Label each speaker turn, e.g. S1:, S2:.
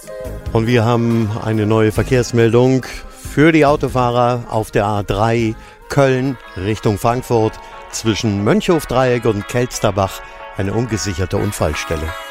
S1: Und wir haben eine neue Verkehrsmeldung für die Autofahrer auf der A3 Köln Richtung Frankfurt zwischen Mönchhofdreieck und Kelsterbach, eine ungesicherte Unfallstelle.